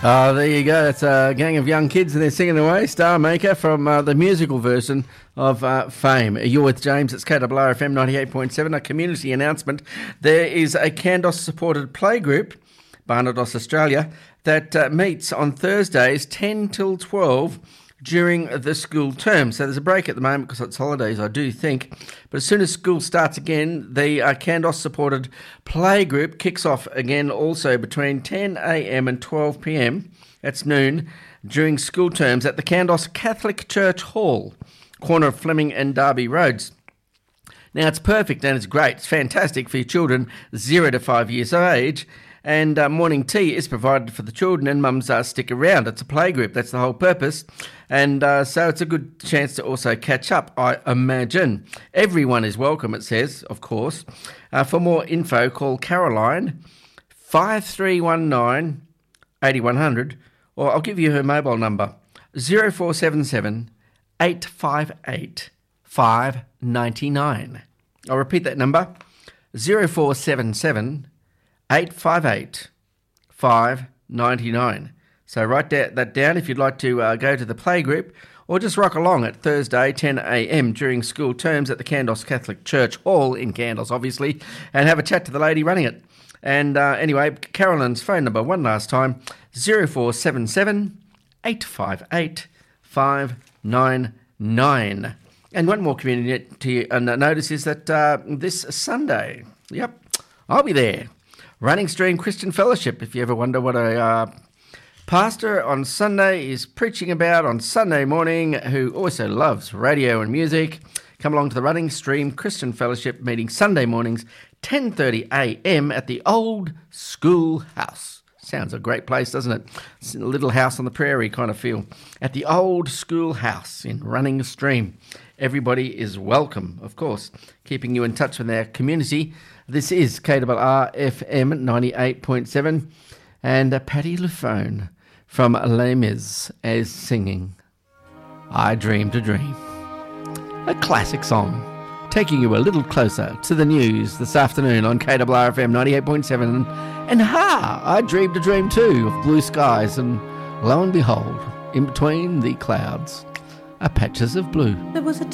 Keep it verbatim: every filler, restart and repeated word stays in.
Oh, there you go. That's a gang of young kids and they're singing away. Star Maker from uh, the musical version of uh, Fame. You're with James. It's K R R F M ninety-eight point seven. A community announcement. There is a Candos-supported playgroup, Barnados Australia, that uh, meets on Thursdays ten till twelve during the school term. So there's a break at the moment because it's holidays, I do think. But as soon as school starts again, the uh, Candos-supported playgroup kicks off again also between ten a.m. and twelve p.m. That's noon during school terms at the Candos Catholic Church Hall, corner of Fleming and Derby Roads. Now, it's perfect and it's great. It's fantastic for your children zero to five years of age. And uh, morning tea is provided for the children and mums uh, stick around. It's a playgroup. That's the whole purpose. And uh, so it's a good chance to also catch up, I imagine. Everyone is welcome, it says, of course. Uh, for more info, call Caroline, five three one nine, eight one zero zero, or I'll give you her mobile number, zero four seven seven, eight five eight, five nine nine. I'll repeat that number, zero four seven seven, eight five eight, five nine nine. So write that down if you'd like to uh, go to the playgroup or just rock along at Thursday ten a.m. during school terms at the Candos Catholic Church Hall in Candos, obviously, and have a chat to the lady running it. And uh, anyway, Carolyn's phone number one last time, zero four seven seven, eight five eight, five nine nine. And one more community uh, notice is that uh, this Sunday, yep, I'll be there. Running Stream Christian Fellowship, if you ever wonder what a uh, pastor on Sunday is preaching about on Sunday morning, who also loves radio and music, come along to the Running Stream Christian Fellowship meeting Sunday mornings, ten thirty a.m. at the Old School House. Sounds a great place, doesn't it? It's a little house on the prairie kind of feel. At the Old School House in Running Stream. Everybody is welcome, of course, keeping you in touch with our community. This is K R R F M ninety-eight point seven, and uh, Patti LuPone from Les Mis is singing I Dreamed a Dream, a classic song, taking you a little closer to the news this afternoon on K R R F M ninety-eight point seven. And ha, I dreamed a dream too of blue skies, and lo and behold, in between the clouds are patches of blue. There was a